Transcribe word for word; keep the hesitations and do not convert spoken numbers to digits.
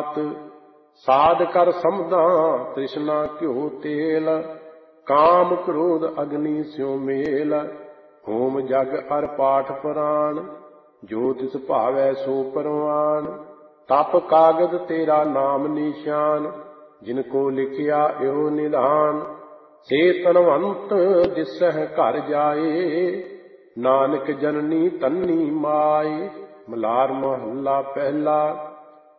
ਬਾਤ। ਸਾਧ ਕਰ ਸਮਝਾਂ ਤ੍ਰਿਸ਼ਨਾ ਘਿਓ ਤੇਲ, ਕਾਮ ਕ੍ਰੋਧ ਅਗਨੀ ਸਿਉ ਮੇਲ। ਹੋਮ ਜਗ ਅਰ ਪਾਠ ਪੁਰਾਣ, ਜੋ ਤਿਸ ਭਾਵੈ ਸੋ ਪਰਵਾਨ। ਤਪ ਕਾਗਦ ਤੇਰਾ ਨਾਮ ਨਿਸ਼ਾਨ, ਜਿਨ ਕੋ ਲਿਖਿਆ ਇਹੋ ਨਿਧਾਨ। ਸੇ ਧਨਵੰਤ ਦਿਸਹਿ ਘਰ ਜਾਏ, ਨਾਨਕ ਜਨਨੀ ਤੰਨੀ ਮਾਏ। ਮਲਾਰ ਮਹੱਲਾ ਪਹਿਲਾ।